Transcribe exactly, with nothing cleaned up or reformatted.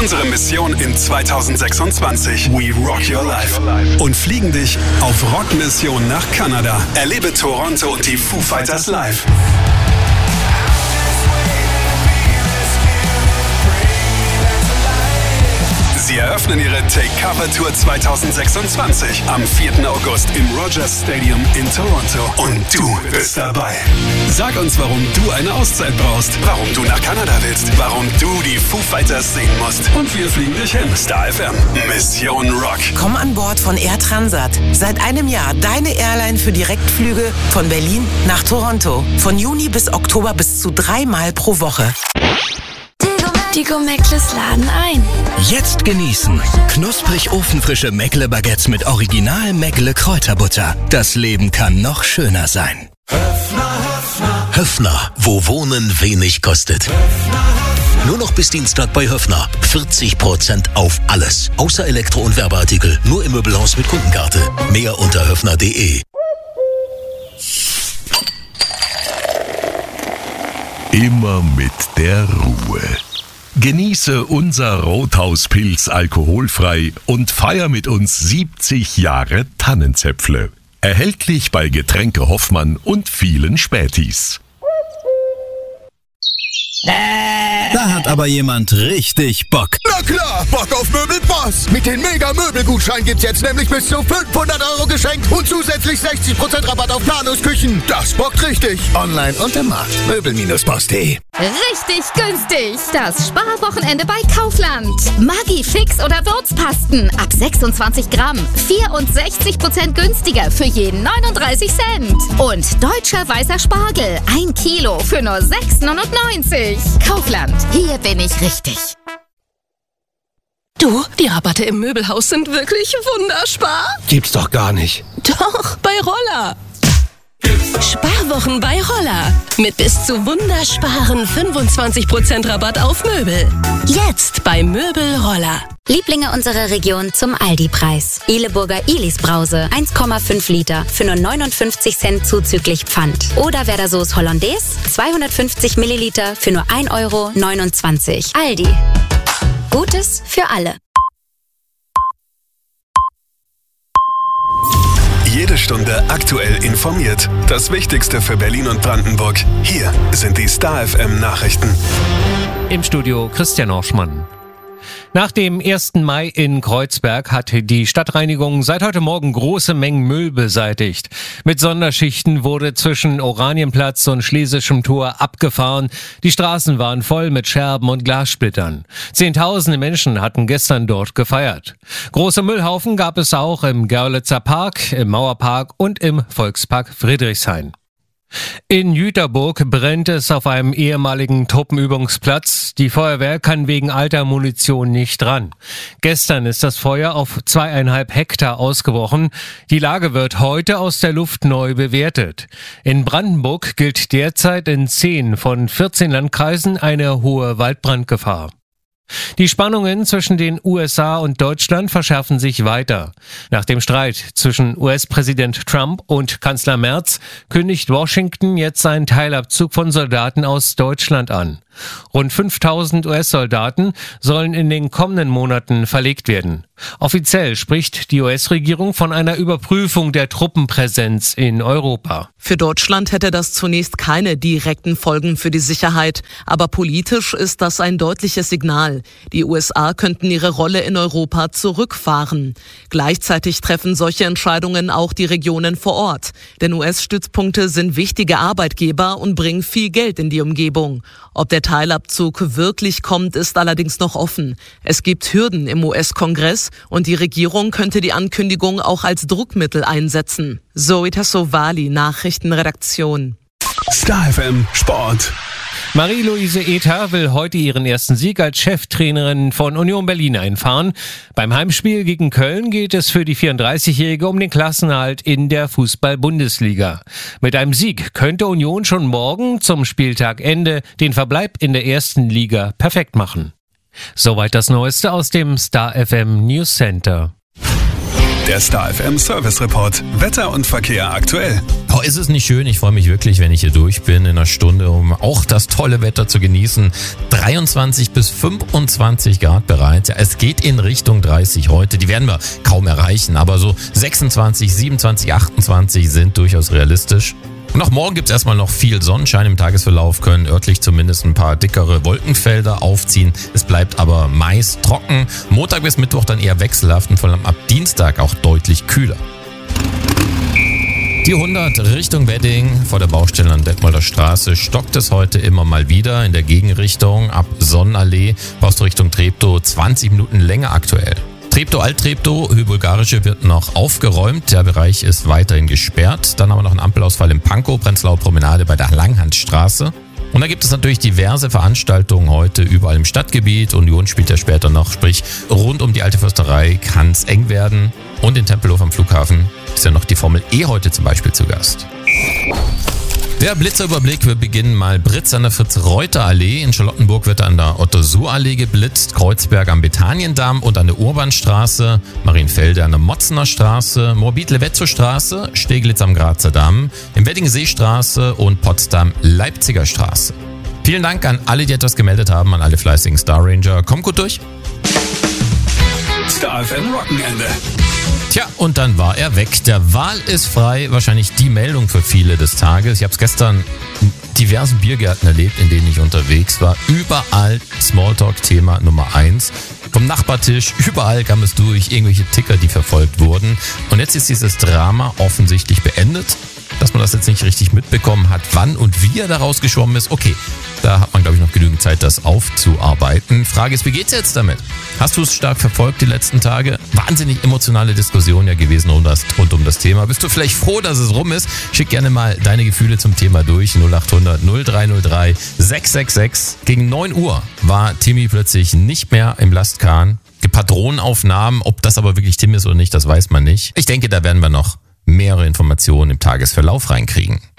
unsere Mission in zweitausendsechsundzwanzig. We rock your life. Und fliegen dich auf Rockmission nach Kanada. Erlebe Toronto und die Foo Fighters live. Sie eröffnen ihre Take Cover Tour zweitausendsechsundzwanzig am vierten August im Rogers Stadium in Toronto. Und du bist dabei. Sag uns, warum du eine Auszeit brauchst, warum du nach Kanada willst, warum du die Foo Fighters sehen musst. Und wir fliegen dich hin. Star F M. Mission Rock. Komm an Bord von Air Transat. Seit einem Jahr deine Airline für Direktflüge von Berlin nach Toronto. Von Juni bis Oktober bis zu dreimal pro Woche. Die Go-Meckles laden ein. Jetzt genießen. Knusprig ofenfrische Meckle-Baguettes mit Original Meckle-Kräuterbutter. Das Leben kann noch schöner sein. Höfner, Höfner. Höfner, wo Wohnen wenig kostet. Höfner, Höfner. Nur noch bis Dienstag bei Höfner. vierzig Prozent auf alles. Außer Elektro- und Werbeartikel. Nur im Möbelhaus mit Kundenkarte. Mehr unter höfner punkt de. Immer mit der Ruhe. Genieße unser Rothauspilz alkoholfrei und feier mit uns siebzig Jahre Tannenzäpfle. Erhältlich bei Getränke Hoffmann und vielen Spätis. Da hat aber jemand richtig Bock. Na klar, Bock auf Möbelboss. Mit den Mega-Möbelgutschein gibt's jetzt nämlich bis zu fünfhundert Euro geschenkt und zusätzlich sechzig Prozent Rabatt auf Planungsküchen. Das bockt richtig. Online und im Markt. Möbel Bindestrich boss punkt de. Richtig günstig. Das Sparwochenende bei Kaufland. Maggi Fix oder Würzpasten ab sechsundzwanzig Gramm. vierundsechzig Prozent günstiger für jeden neununddreißig Cent. Und deutscher weißer Spargel. ein Kilo für nur sechs neunundneunzig. Kaufland. Hier bin ich richtig. Du, die Rabatte im Möbelhaus sind wirklich wunderspar. Gibt's doch gar nicht. Doch, bei Roller. Sparwochen bei Roller. Mit bis zu wundersparen fünfundzwanzig Prozent Rabatt auf Möbel. Jetzt bei Möbel Roller. Lieblinge unserer Region zum Aldi-Preis. Ihleburger Ilis Brause eins Komma fünf Liter für nur neunundfünfzig Cent zuzüglich Pfand. Oder Werder Sauce Hollandaise zweihundertfünfzig Milliliter für nur ein Euro neunundzwanzig. Aldi. Gutes für alle. Jede Stunde aktuell informiert. Das Wichtigste für Berlin und Brandenburg. Hier sind die Star F M Nachrichten. Im Studio Christian Orschmann. Nach dem ersten Mai in Kreuzberg hat die Stadtreinigung seit heute Morgen große Mengen Müll beseitigt. Mit Sonderschichten wurde zwischen Oranienplatz und Schlesischem Tor abgefahren. Die Straßen waren voll mit Scherben und Glassplittern. Zehntausende Menschen hatten gestern dort gefeiert. Große Müllhaufen gab es auch im Görlitzer Park, im Mauerpark und im Volkspark Friedrichshain. In Jüterburg brennt es auf einem ehemaligen Truppenübungsplatz. Die Feuerwehr kann wegen alter Munition nicht ran. Gestern ist das Feuer auf zweieinhalb Hektar ausgebrochen. Die Lage wird heute aus der Luft neu bewertet. In Brandenburg gilt derzeit in zehn von vierzehn Landkreisen eine hohe Waldbrandgefahr. Die Spannungen zwischen den U S A und Deutschland verschärfen sich weiter. Nach dem Streit zwischen U S-Präsident Trump und Kanzler Merz kündigt Washington jetzt seinen Teilabzug von Soldaten aus Deutschland an. Rund fünftausend U S-Soldaten sollen in den kommenden Monaten verlegt werden. Offiziell spricht die U S-Regierung von einer Überprüfung der Truppenpräsenz in Europa. Für Deutschland hätte das zunächst keine direkten Folgen für die Sicherheit, aber politisch ist das ein deutliches Signal. Die U S A könnten ihre Rolle in Europa zurückfahren. Gleichzeitig treffen solche Entscheidungen auch die Regionen vor Ort. Denn U S-Stützpunkte sind wichtige Arbeitgeber und bringen viel Geld in die Umgebung. Ob der Teilabzug wirklich kommt, ist allerdings noch offen. Es gibt Hürden im U S-Kongress und die Regierung könnte die Ankündigung auch als Druckmittel einsetzen. Zoe Tassovali, Nachrichtenredaktion. Star F M Sport. Marie-Louise Ether will heute ihren ersten Sieg als Cheftrainerin von Union Berlin einfahren. Beim Heimspiel gegen Köln geht es für die vierunddreißigjährige um den Klassenerhalt in der Fußball-Bundesliga. Mit einem Sieg könnte Union schon morgen zum Spieltagende den Verbleib in der ersten Liga perfekt machen. Soweit das Neueste aus dem Star F M News Center. Der Star F M Service Report. Wetter und Verkehr aktuell. Oh, ist es nicht schön? Ich freue mich wirklich, wenn ich hier durch bin in einer Stunde, um auch das tolle Wetter zu genießen. dreiundzwanzig bis fünfundzwanzig Grad bereits. Ja, es geht in Richtung dreißig heute. Die werden wir kaum erreichen, aber so sechsundzwanzig, siebenundzwanzig, achtundzwanzig sind durchaus realistisch. Und auch morgen gibt es erstmal noch viel Sonnenschein im Tagesverlauf, können örtlich zumindest ein paar dickere Wolkenfelder aufziehen. Es bleibt aber meist trocken. Montag bis Mittwoch dann eher wechselhaft und vor allem ab Dienstag auch deutlich kühler. Die hundert Richtung Wedding vor der Baustelle an Detmolder Straße stockt es heute immer mal wieder in der Gegenrichtung. Ab Sonnenallee brauchst du Richtung Treptow zwanzig Minuten länger aktuell. Treptow, Alt-Treptow, Höhe-Bulgarische wird noch aufgeräumt. Der Bereich ist weiterhin gesperrt. Dann haben wir noch einen Ampelausfall in Pankow, Prenzlauer Promenade bei der Langhandstraße. Und da gibt es natürlich diverse Veranstaltungen heute überall im Stadtgebiet. Union spielt ja später noch, sprich rund um die Alte Försterei kann es eng werden. Und in Tempelhof am Flughafen ist ja noch die Formel E heute zum Beispiel zu Gast. Der Blitzerüberblick, wir beginnen mal Britz an der Fritz-Reuter-Allee. In Charlottenburg wird an der Otto-Suhr-Allee geblitzt, Kreuzberg am Betaniendamm und an der Urbanstraße, Marienfelde an der Motzener Straße, Morbid-Levezzo-Straße, Steglitz am Grazer Damm, im Weddingseestraße und Potsdam-Leipziger Straße. Vielen Dank an alle, die etwas gemeldet haben, an alle fleißigen Star Ranger. Kommt gut durch. Star F M Wochenende. Tja, und dann war er weg. Der Wal ist frei, wahrscheinlich die Meldung für viele des Tages. Ich habe es gestern in diversen Biergärten erlebt, in denen ich unterwegs war. Überall Smalltalk-Thema Nummer eins. Vom Nachbartisch, überall kam es durch, irgendwelche Ticker, die verfolgt wurden. Und jetzt ist dieses Drama offensichtlich beendet. Dass man das jetzt nicht richtig mitbekommen hat, wann und wie er da rausgeschwommen ist, okay, da hat man, glaube ich, noch genügend Zeit, das aufzuarbeiten. Frage ist, wie geht's jetzt damit? Hast du es stark verfolgt die letzten Tage? Wahnsinnig emotionale Diskussion ja gewesen rund, das, rund um das Thema. Bist du vielleicht froh, dass es rum ist? Schick gerne mal deine Gefühle zum Thema durch. null acht hundert null drei null drei sechs sechs sechs. Gegen neun Uhr war Timmy plötzlich nicht mehr im Lastkahn. Die Patronenaufnahmen, ob das aber wirklich Tim ist oder nicht, das weiß man nicht. Ich denke, da werden wir noch mehrere Informationen im Tagesverlauf reinkriegen.